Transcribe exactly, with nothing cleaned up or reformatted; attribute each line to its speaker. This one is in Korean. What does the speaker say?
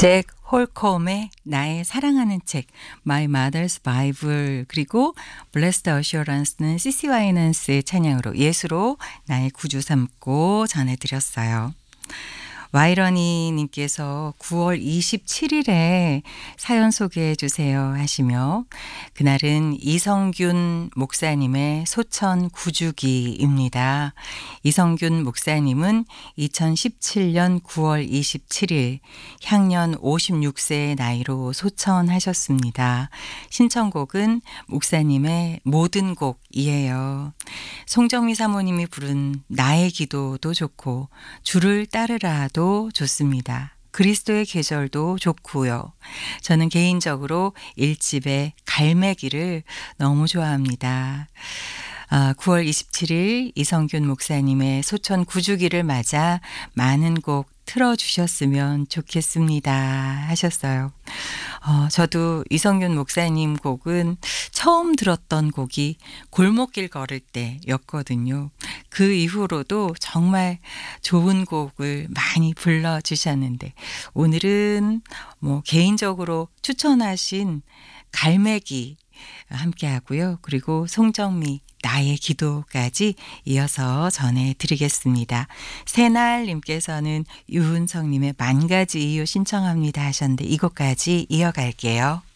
Speaker 1: 잭 홀컴의 나의 사랑하는 책 My Mother's Bible, 그리고 Blessed Assurance는 씨씨 와이넌스의 찬양으로 예수로 나의 구주 삼고 전해드렸어요. 와이러니 님께서 구월 이십칠일에 사연 소개해 주세요 하시며, 그날은 이성균 목사님의 소천 구주기입니다. 이성균 목사님은 이천십칠년 구월 이십칠일 향년 오십육세의 나이로 소천하셨습니다. 신청곡은 목사님의 모든 곡이에요. 송정미 사모님이 부른 나의 기도도 좋고 주를 따르라도 좋습니다. 그리스도의 계절도 좋고요. 저는 개인적으로 일집의 갈매기를 너무 좋아합니다. 아, 구월 이십칠일 이성균 목사님의 소천 구주기를 맞아 많은 곡 틀어주셨으면 좋겠습니다 하셨어요. 어, 저도 이성균 목사님 곡은 처음 들었던 곡이 골목길 걸을 때였거든요. 그 이후로도 정말 좋은 곡을 많이 불러주셨는데, 오늘은 뭐 개인적으로 추천하신 갈매기 함께 하고요. 그리고 송정미 나의 기도까지 이어서 전해드리겠습니다. 새날님께서는 유은성님의 만 가지 이유 신청합니다 하셨는데, 이곡까지 이어갈게요.